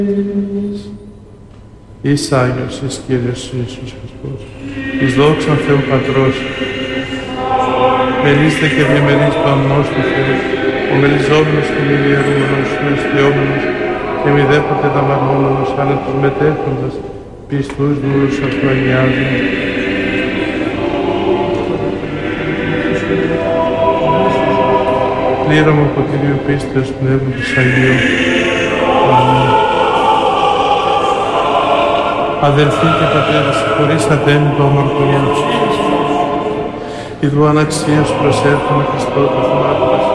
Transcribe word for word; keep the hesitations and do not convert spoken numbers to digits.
Εις Άγιος, εις Κύριος Ιησούς Χριστός, εις δόξαν Θεού Πατρός, μερίστε και διαμερίς το αμνός του Θεού, ο μελιζόμενος και μη ιερούμενος, ο εστιόμενος και μη δέποτε ταμαρνόμενος, αλλά τους μετέχοντας πιστούς δούλους αυτού αγιάζουν. Πλήρωμα από Κυρίου πίστεως Πνεύματος Αγίου. Αμήν. Αδελφοί και πατέρες, συγχωρήσατε με το αμαρτωλό. Ιδού αναξίως προσέρχομαι Χριστό το θανάτου.